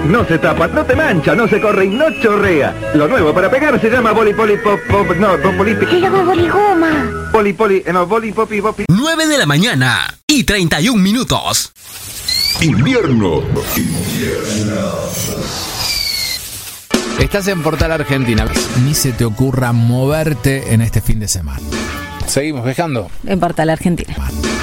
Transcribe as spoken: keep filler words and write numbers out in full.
no se tapa, no te mancha, no se corre y no chorrea. Lo nuevo para pegar se llama boli poli pop pop, no, poli Se llama boligoma. Poli poli, no, boli popi popi. nueve de la mañana y treinta y un minutos. Invierno. Invierno. Estás en Portal Argentina. Ni se te ocurra moverte en este fin de semana. Seguimos viajando En Portal Argentina.